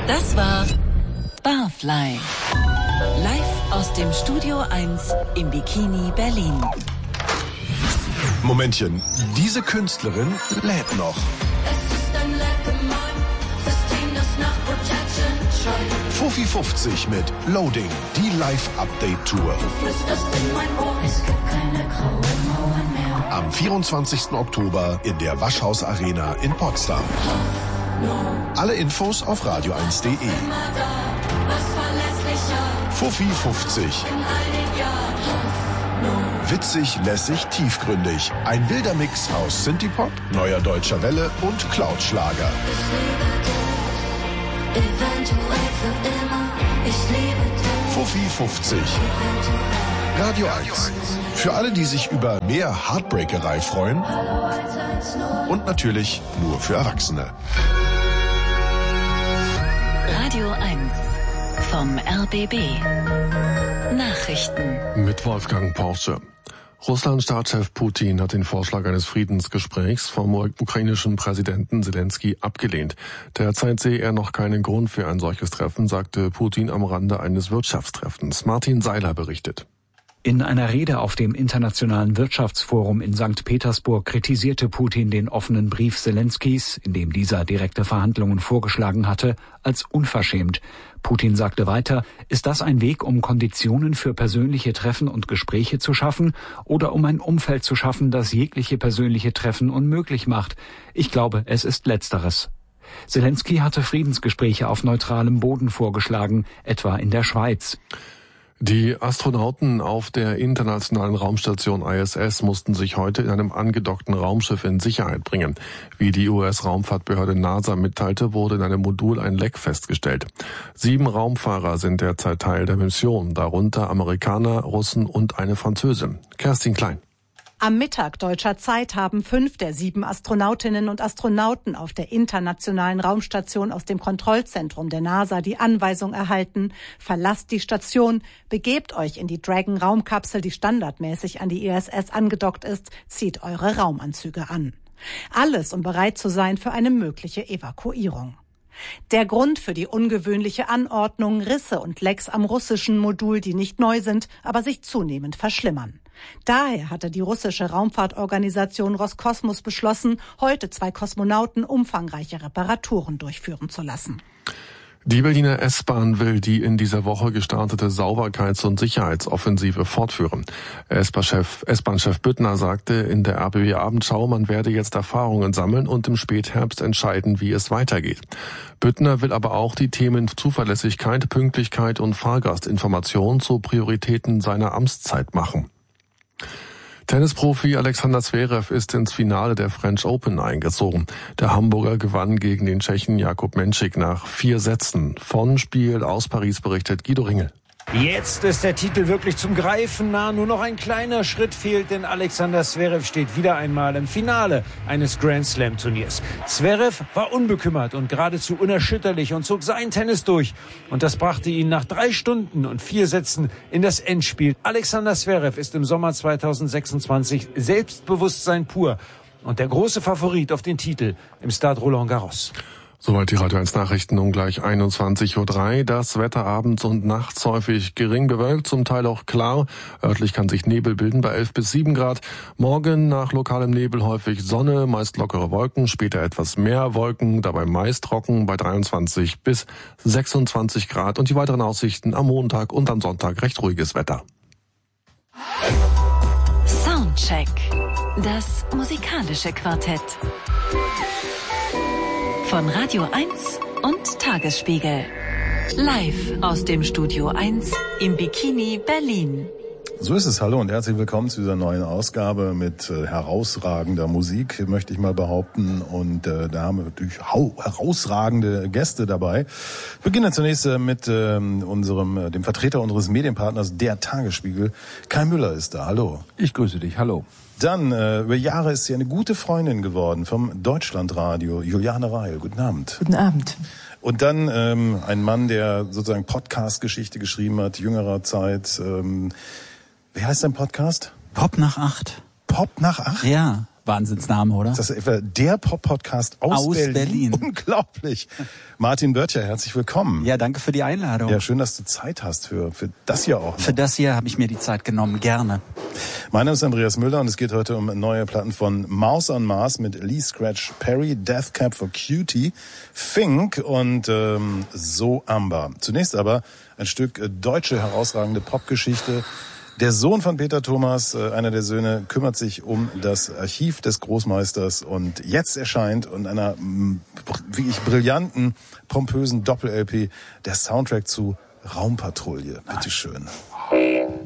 Das war Barfly. Live aus dem Studio 1 im Bikini Berlin. Momentchen, diese Künstlerin lädt noch. Fuffi 50 mit Loading, die Live-Update-Tour. Am 24. Oktober in der Waschhaus Arena in Potsdam. Alle Infos auf radio1.de. Fuffi 50. Witzig, lässig, tiefgründig. Ein wilder Mix aus Synthie-Pop, neuer deutscher Welle und Cloud-Schlager. Fuffi 50. Radio 1. Für alle, die sich über mehr Heartbreakerei freuen. Und natürlich nur für Erwachsene. Radio 1 vom RBB. Nachrichten. Mit Wolfgang Porsche. Russlands Staatschef Putin hat den Vorschlag eines Friedensgesprächs vom ukrainischen Präsidenten Zelensky abgelehnt. Derzeit sehe er noch keinen Grund für ein solches Treffen, sagte Putin am Rande eines Wirtschaftstreffens. Martin Seiler berichtet. In einer Rede auf dem Internationalen Wirtschaftsforum in St. Petersburg kritisierte Putin den offenen Brief Zelenskys, in dem dieser direkte Verhandlungen vorgeschlagen hatte, als unverschämt. Putin sagte weiter, ist das ein Weg, um Konditionen für persönliche Treffen und Gespräche zu schaffen oder um ein Umfeld zu schaffen, das jegliche persönliche Treffen unmöglich macht? Ich glaube, es ist Letzteres. Zelensky hatte Friedensgespräche auf neutralem Boden vorgeschlagen, etwa in der Schweiz. Die Astronauten auf der internationalen Raumstation ISS mussten sich heute in einem angedockten Raumschiff in Sicherheit bringen. Wie die US-Raumfahrtbehörde NASA mitteilte, wurde in einem Modul ein Leck festgestellt. 7 Raumfahrer sind derzeit Teil der Mission, darunter Amerikaner, Russen und eine Französin. Kerstin Klein. Am Mittag deutscher Zeit haben 5 der 7 Astronautinnen und Astronauten auf der internationalen Raumstation aus dem Kontrollzentrum der NASA die Anweisung erhalten: Verlasst die Station, begebt euch in die Dragon-Raumkapsel, die standardmäßig an die ISS angedockt ist, zieht eure Raumanzüge an. Alles, um bereit zu sein für eine mögliche Evakuierung. Der Grund für die ungewöhnliche Anordnung: Risse und Lecks am russischen Modul, die nicht neu sind, aber sich zunehmend verschlimmern. Daher hatte die russische Raumfahrtorganisation Roskosmos beschlossen, heute 2 Kosmonauten umfangreiche Reparaturen durchführen zu lassen. Die Berliner S-Bahn will die in dieser Woche gestartete Sauberkeits- und Sicherheitsoffensive fortführen. S-Bahn-Chef Büttner sagte in der RBB-Abendschau, man werde jetzt Erfahrungen sammeln und im Spätherbst entscheiden, wie es weitergeht. Büttner will aber auch die Themen Zuverlässigkeit, Pünktlichkeit und Fahrgastinformation zu Prioritäten seiner Amtszeit machen. Tennisprofi Alexander Zverev ist ins Finale der French Open eingezogen. Der Hamburger gewann gegen den Tschechen Jakub Menšík nach 4 Sätzen. Von Spiel aus Paris berichtet Guido Ringel. Jetzt ist der Titel wirklich zum Greifen nah. Nur noch ein kleiner Schritt fehlt, denn Alexander Zverev steht wieder einmal im Finale eines Grand Slam Turniers. Zverev war unbekümmert und geradezu unerschütterlich und zog sein Tennis durch. Und das brachte ihn nach 3 Stunden und 4 Sätzen in das Endspiel. Alexander Zverev ist im Sommer 2026 Selbstbewusstsein pur und der große Favorit auf den Titel im Stade Roland Garros. Soweit die Radio 1 Nachrichten um gleich 21.03 Uhr. Das Wetter abends und nachts häufig gering bewölkt, zum Teil auch klar. Örtlich kann sich Nebel bilden bei 11 bis 7 Grad. Morgen nach lokalem Nebel häufig Sonne, meist lockere Wolken, später etwas mehr Wolken, dabei meist trocken bei 23 bis 26 Grad. Und die weiteren Aussichten am Montag und am Sonntag recht ruhiges Wetter. Soundcheck. Das musikalische Quartett. Von Radio 1 und Tagesspiegel. Live aus dem Studio 1 im Bikini Berlin. So ist es. Hallo und herzlich willkommen zu dieser neuen Ausgabe mit herausragender Musik, möchte ich mal behaupten. Und da haben wir natürlich herausragende Gäste dabei. Ich beginne zunächst mit dem Vertreter unseres Medienpartners, der Tagesspiegel. Kai Müller ist da. Hallo. Ich grüße dich. Hallo. Dann, über Jahre ist sie eine gute Freundin geworden vom Deutschlandradio, Juliane Reil. Guten Abend. Guten Abend. Und dann ein Mann, der sozusagen Podcast-Geschichte geschrieben hat, jüngerer Zeit. Wie heißt dein Podcast? Pop nach 8. Pop nach 8? Ja. Wahnsinnsname, oder? Ist das etwa der Pop-Podcast aus Berlin? Unglaublich. Martin Böttcher, herzlich willkommen. Ja, danke für die Einladung. Ja, schön, dass du Zeit hast für das hier auch noch. Für das hier habe ich mir die Zeit genommen, gerne. Mein Name ist Andreas Müller und es geht heute um neue Platten von Mouse on Mars mit Lee Scratch Perry, Death Cab for Cutie, Fink und So Amber. Zunächst aber ein Stück deutsche herausragende Popgeschichte. Der Sohn von Peter Thomas, einer der Söhne, kümmert sich um das Archiv des Großmeisters und jetzt erscheint in einer wirklich brillanten, pompösen Doppel-LP der Soundtrack zu Raumpatrouille. Bitteschön.